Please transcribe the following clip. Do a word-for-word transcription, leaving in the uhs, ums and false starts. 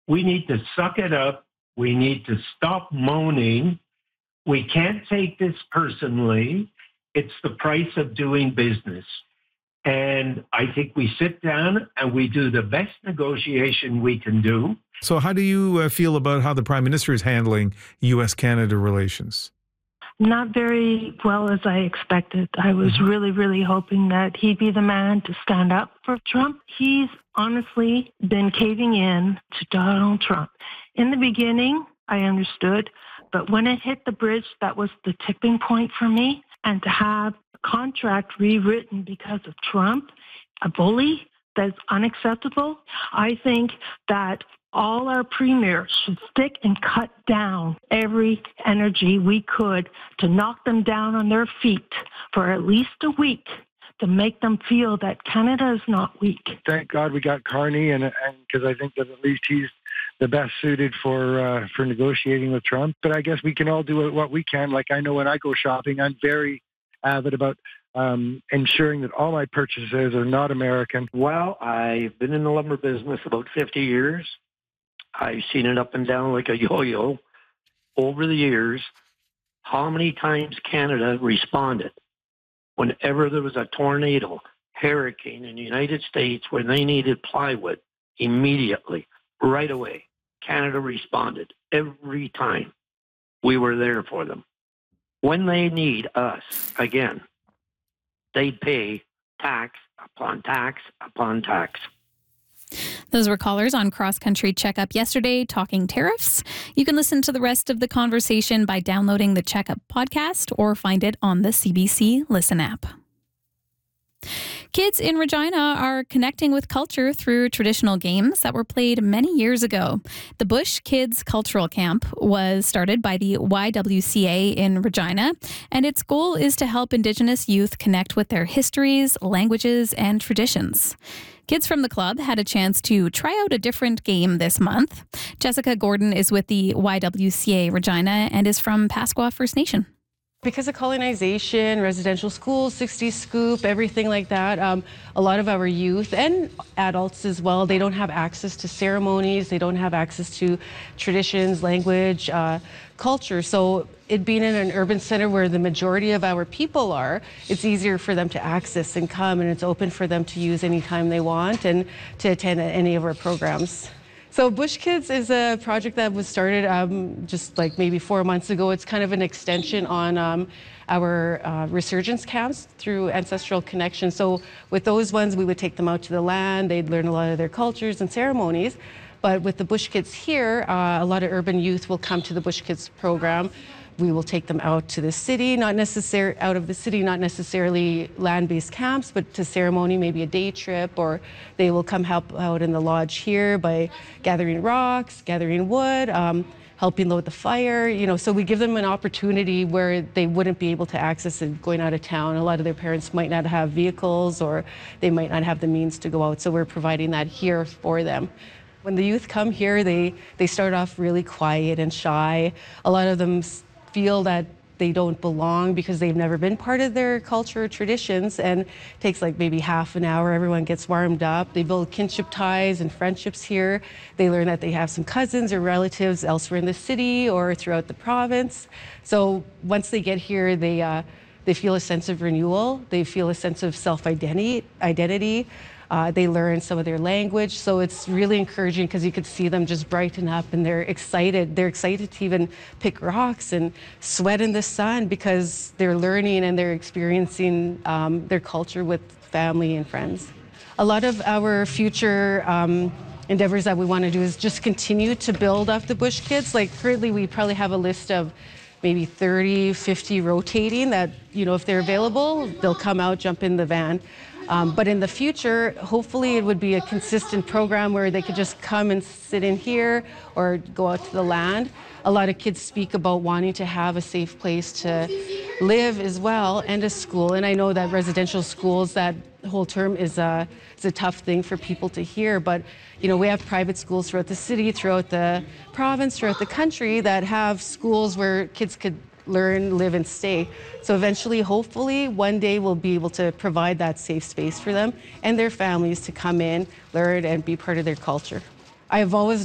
We need to suck it up. We need to stop moaning. We can't take this personally. It's the price of doing business. And I think we sit down and we do the best negotiation we can do. So how do you uh, feel about how the Prime Minister is handling U S Canada relations? Not very well as I expected. I was really, really hoping that he'd be the man to stand up for Trump. He's honestly been caving in to Donald Trump. In the beginning, I understood, but when it hit the bridge, that was the tipping point for me. And to have a contract rewritten because of Trump, a bully, that's unacceptable. I think that all our premiers should stick and cut down every energy we could to knock them down on their feet for at least a week to make them feel that Canada is not weak. Thank God we got Carney, and because I think that at least he's the best suited for uh, for negotiating with Trump. But I guess we can all do what we can. Like I know when I go shopping, I'm very avid about um, ensuring that all my purchases are not American. Well, I've been in the lumber business about fifty years. I've seen it up and down like a yo-yo over the years. How many times Canada responded whenever there was a tornado, hurricane in the United States where they needed plywood immediately, right away. Canada responded every time. We were there for them. When they need us, again, they pay tax upon tax upon tax. Those were callers on Cross Country Checkup yesterday talking tariffs. You can listen to the rest of the conversation by downloading the Checkup podcast or find it on the C B C Listen app. Kids in Regina are connecting with culture through traditional games that were played many years ago. The Bush Kids Cultural Camp was started by the Y W C A in Regina, and its goal is to help Indigenous youth connect with their histories, languages, and traditions. Kids from the club had a chance to try out a different game this month. Jessica Gordon is with the Y W C A Regina and is from Pasqua First Nation. Because of colonization, residential schools, sixties scoop, everything like that, um, a lot of our youth and adults as well, they don't have access to ceremonies, they don't have access to traditions, language, uh, culture. So it being in an urban center where the majority of our people are, it's easier for them to access and come, and it's open for them to use anytime they want and to attend any of our programs. So Bush Kids is a project that was started um, just like maybe four months ago. It's kind of an extension on um, our uh, resurgence camps through Ancestral Connection. So with those ones, we would take them out to the land. They'd learn a lot of their cultures and ceremonies. But with the Bush Kids here, uh, a lot of urban youth will come to the Bush Kids program. We will take them out to the city, not necessarily out of the city, not necessarily land-based camps, but to ceremony, maybe a day trip, or they will come help out in the lodge here by gathering rocks, gathering wood, um, helping load the fire, you know, so we give them an opportunity where they wouldn't be able to access it going out of town. A lot of their parents might not have vehicles, or they might not have the means to go out, so we're providing that here for them. When the youth come here, they, they start off really quiet and shy. A lot of them feel that they don't belong because they've never been part of their culture or traditions, and it takes like maybe half an hour. Everyone gets warmed up. They build kinship ties and friendships here. They learn that they have some cousins or relatives elsewhere in the city or throughout the province. So once they get here, they uh, they feel a sense of renewal. They feel a sense of self-identity. Identity. Uh, they learn some of their language, so it's really encouraging because you could see them just brighten up, and they're excited. They're excited to even pick rocks and sweat in the sun because they're learning and they're experiencing um, their culture with family and friends. A lot of our future um, endeavors that we want to do is just continue to build up the Bush Kids. Like currently, we probably have a list of maybe thirty, fifty rotating that, you know, if they're available, they'll come out, jump in the van. Um, but in the future, hopefully it would be a consistent program where they could just come and sit in here or go out to the land. A lot of kids speak about wanting to have a safe place to live as well, and a school. And I know that residential schools, that whole term is a, is a tough thing for people to hear. But, you know, we have private schools throughout the city, throughout the province, throughout the country that have schools where kids could learn, live, and stay. So eventually, hopefully, one day we'll be able to provide that safe space for them and their families to come in, learn, and be part of their culture. I have always